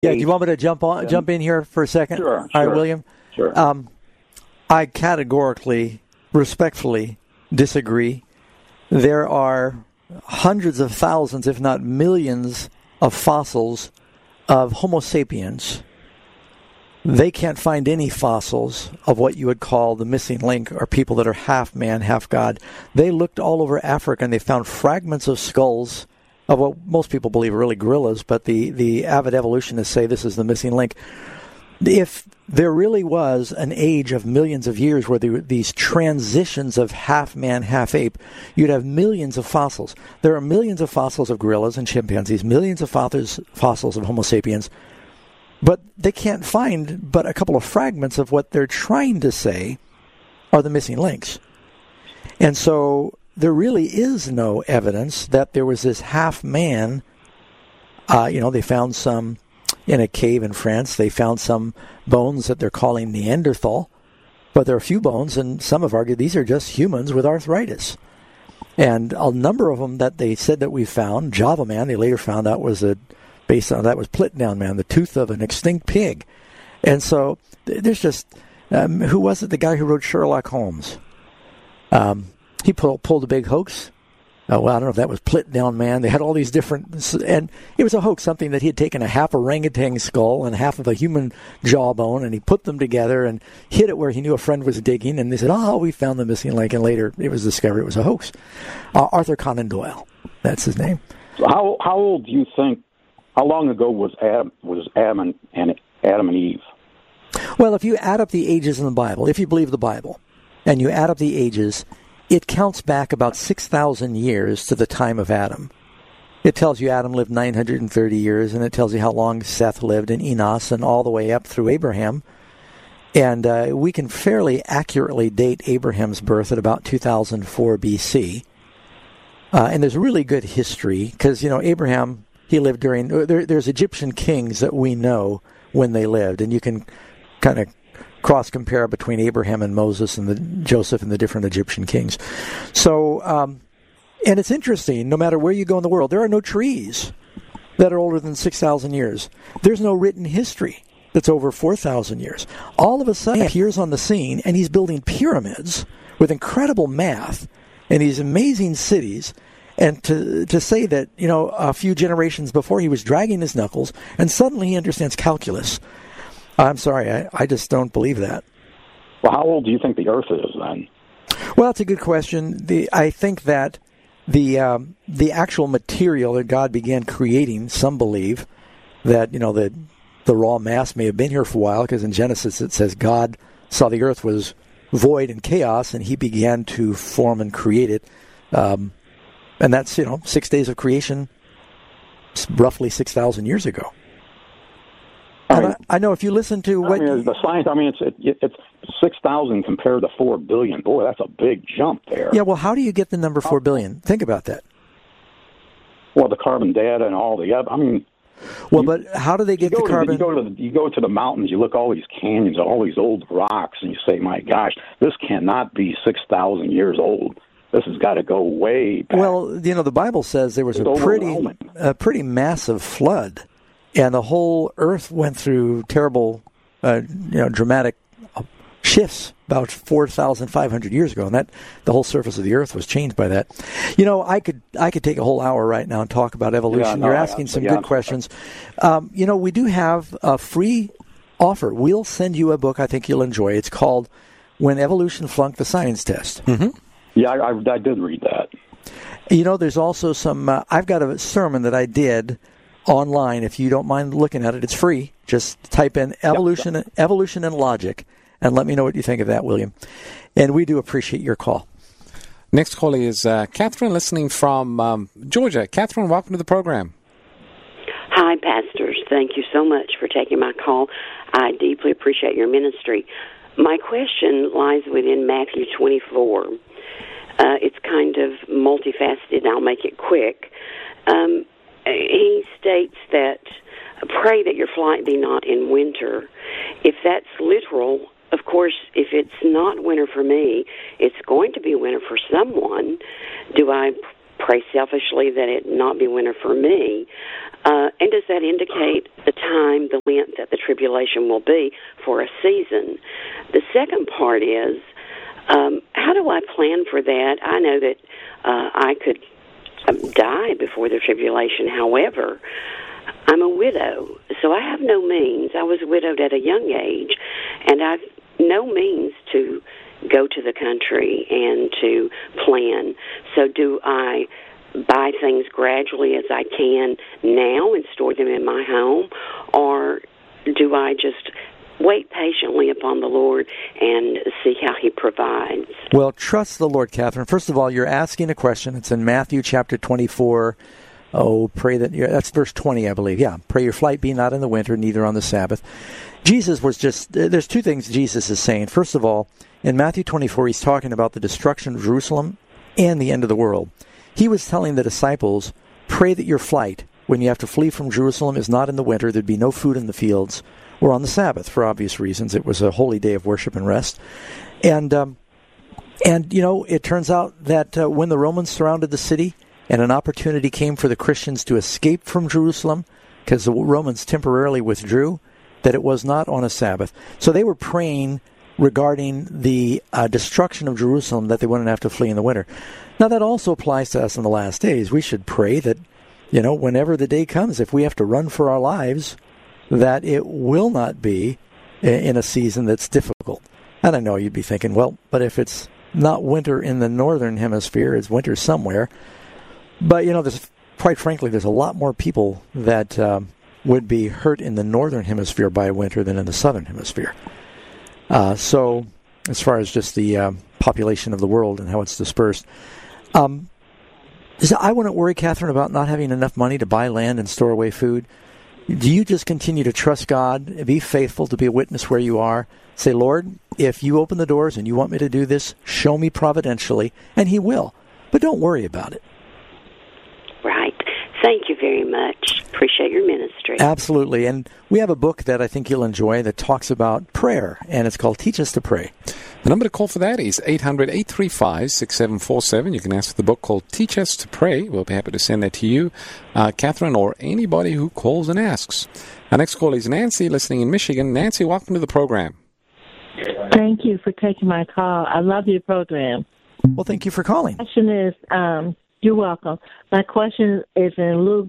Yeah, do you want me to jump in here for a second? Sure. All right, William? Sure. I categorically, respectfully disagree. There are hundreds of thousands, if not millions, of fossils of Homo sapiens. They can't find any fossils of what you would call the missing link, or people that are half man, half God. They looked all over Africa and they found fragments of skulls of what most people believe are really gorillas, but the avid evolutionists say this is the missing link. If there really was an age of millions of years where there were these transitions of half man, half ape, you'd have millions of fossils. There are millions of fossils of gorillas and chimpanzees, millions of fossils of Homo sapiens, but they can't find but a couple of fragments of what they're trying to say are the missing links. And so there really is no evidence that there was this half man. They found some in a cave in France. They found some bones that they're calling Neanderthal, but there are a few bones, and some have argued these are just humans with arthritis. And a number of them that they said that we found, Java Man, they later found out was based on that was Plitdown Man, the tooth of an extinct pig. And so there's just who was it? The guy who wrote Sherlock Holmes. He pulled a big hoax. Well, I don't know if that was Plitdown Man. They had all these different, and it was a hoax, something that he had taken a half orangutan skull and half of a human jawbone, and he put them together and hid it where he knew a friend was digging, and they said, we found the missing link, and later it was discovered it was a hoax. Arthur Conan Doyle, that's his name. So how old do you think, how long ago was Adam and Eve? Well, if you add up the ages in the Bible, if you believe the Bible, and you add up the ages, it counts back about 6,000 years to the time of Adam. It tells you Adam lived 930 years, and it tells you how long Seth lived, and Enos, and all the way up through Abraham. And we can fairly accurately date Abraham's birth at about 2004 BC. And there's really good history, because, Abraham, he lived during, there's Egyptian kings that we know when they lived, and you can kind of cross-compare between Abraham and Moses and Joseph and the different Egyptian kings. So, and it's interesting, no matter where you go in the world, there are no trees that are older than 6,000 years. There's no written history that's over 4,000 years. All of a sudden, he appears on the scene, and he's building pyramids with incredible math and these amazing cities. And to say that, a few generations before he was dragging his knuckles, and suddenly he understands calculus. I'm sorry, I just don't believe that. Well, how old do you think the Earth is then? Well, it's a good question. I think that the actual material that God began creating, some believe that the raw mass may have been here for a while, because in Genesis it says God saw the Earth was void and chaos, and He began to form and create it. And that's 6 days of creation, roughly 6,000 years ago. I know if you listen to the science. It's 6,000 compared to 4 billion. Boy, that's a big jump there. Yeah. Well, how do you get the number 4 billion? Think about that. Well, the carbon data and all the. But how do they get the carbon? You go to the mountains. You look at all these canyons, all these old rocks, and you say, "My gosh, this cannot be 6,000 years old. This has got to go way back." Well, the Bible says there was a pretty massive flood. And the whole Earth went through terrible, dramatic shifts about 4,500 years ago, and that the whole surface of the Earth was changed by that. I could take a whole hour right now and talk about evolution. You're asking some good questions. We do have a free offer. We'll send you a book I think you'll enjoy. It's called "When Evolution Flunked the Science Test." Mm-hmm. Yeah, I did read that. There's also some. I've got a sermon that I did online. If you don't mind looking at it, it's free. Just type in evolution and logic, and let me know what you think of that, William. And we do appreciate your call. Next caller is Catherine, listening from Georgia. Catherine, welcome to the program. Hi, pastors. Thank you so much for taking my call. I deeply appreciate your ministry. My question lies within Matthew 24. It's kind of multifaceted. I'll make it quick. He states that, pray that your flight be not in winter. If that's literal, of course, if it's not winter for me, it's going to be winter for someone. Do I pray selfishly that it not be winter for me? And does that indicate the time, the length that the tribulation will be for a season? The second part is, how do I plan for that? I know that I could die before the tribulation. However, I'm a widow, so I have no means. I was widowed at a young age, and I've no means to go to the country and to plan. So do I buy things gradually as I can now and store them in my home, or do I just wait patiently upon the Lord and see how He provides? Well, trust the Lord, Catherine. First of all, you're asking a question. It's in Matthew chapter 24. Pray that that's verse 20, I believe. Yeah, pray your flight be not in the winter, neither on the Sabbath. Jesus was there's two things Jesus is saying. First of all, in Matthew 24, he's talking about the destruction of Jerusalem and the end of the world. He was telling the disciples, pray that your flight, when you have to flee from Jerusalem, is not in the winter. There'd be no food in the fields, or on the Sabbath, for obvious reasons. It was a holy day of worship and rest. And it turns out that when the Romans surrounded the city and an opportunity came for the Christians to escape from Jerusalem, because the Romans temporarily withdrew, that it was not on a Sabbath. So they were praying regarding the destruction of Jerusalem, that they wouldn't have to flee in the winter. Now, that also applies to us in the last days. We should pray that, whenever the day comes, if we have to run for our lives, that it will not be in a season that's difficult. And I know you'd be thinking, well, but if it's not winter in the northern hemisphere, it's winter somewhere. But, quite frankly, there's a lot more people that would be hurt in the northern hemisphere by winter than in the southern hemisphere. So, as far as just the population of the world and how it's dispersed. I wouldn't worry, Catherine, about not having enough money to buy land and store away food. Do you just continue to trust God, be faithful to be a witness where you are? Say, Lord, if you open the doors and you want me to do this, show me providentially, and He will. But don't worry about it. Right. Thank you very much. Appreciate your ministry. Absolutely. And we have a book that I think you'll enjoy that talks about prayer, and it's called Teach Us to Pray. The number to call for that is 800-835-6747. You can ask for the book called Teach Us to Pray. We'll be happy to send that to you, Catherine, or anybody who calls and asks. Our next call is Nancy, listening in Michigan. Nancy, welcome to the program. Thank you for taking my call. I love your program. Well, thank you for calling. My question is, you're welcome. My question is in Luke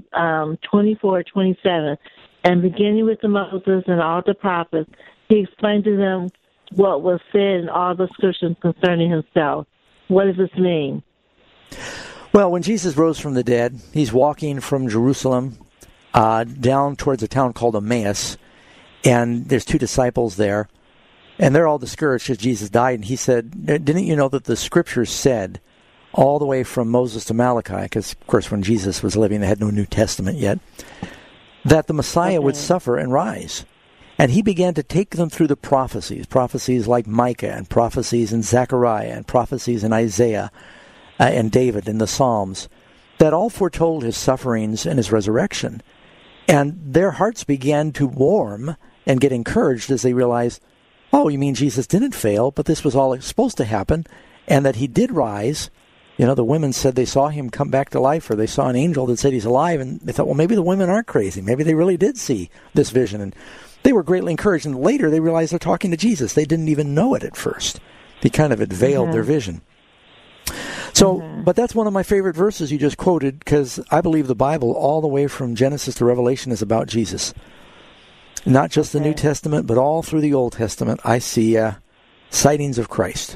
24:27, and beginning with the Moses and all the prophets, He explained to them what was said in all the scriptures concerning Himself. What does this mean? Well, when Jesus rose from the dead, He's walking from Jerusalem down towards a town called Emmaus, and there's two disciples there, and they're all discouraged because Jesus died, and He said, didn't you know that the scriptures said, all the way from Moses to Malachi, because, of course, when Jesus was living, they had no New Testament yet, that the Messiah would suffer and rise. And He began to take them through the prophecies like Micah, and prophecies in Zechariah, and prophecies in Isaiah, and David, in the Psalms, that all foretold His sufferings and His resurrection. And their hearts began to warm and get encouraged as they realized, oh, you mean Jesus didn't fail, but this was all supposed to happen, and that He did rise. The women said they saw Him come back to life, or they saw an angel that said He's alive, and they thought, well, maybe the women aren't crazy. Maybe they really did see this vision. And they were greatly encouraged, and later they realized they're talking to Jesus. They didn't even know it at first. He kind of had veiled their vision. So, but that's one of my favorite verses you just quoted, because I believe the Bible, all the way from Genesis to Revelation, is about Jesus. Not just the New Testament, but all through the Old Testament, I see sightings of Christ.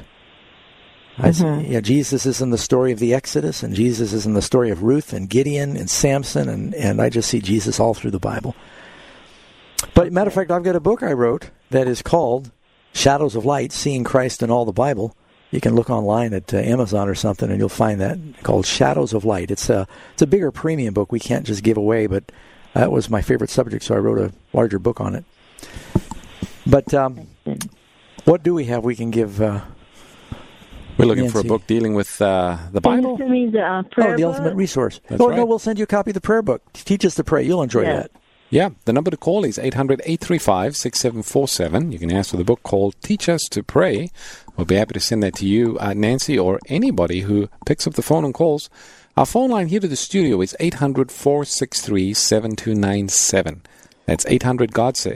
Jesus is in the story of the Exodus, and Jesus is in the story of Ruth and Gideon and Samson, and I just see Jesus all through the Bible. But matter of fact, I've got a book I wrote that is called Shadows of Light, Seeing Christ in All the Bible. You can look online at Amazon or something, and you'll find that, called Shadows of Light. It's a bigger premium book we can't just give away, but that was my favorite subject, so I wrote a larger book on it. But what do we have we can give... We're looking for a book dealing with the Bible. Can you send me the prayer the book? Ultimate Resource. That's right. No, we'll send you a copy of the prayer book. Teach Us to Pray. You'll enjoy that. Yeah, the number to call is 800-835-6747. You can ask for the book called Teach Us to Pray. We'll be happy to send that to you, Nancy, or anybody who picks up the phone and calls. Our phone line here to the studio is 800-463-7297. That's 800-GOD-SAVE.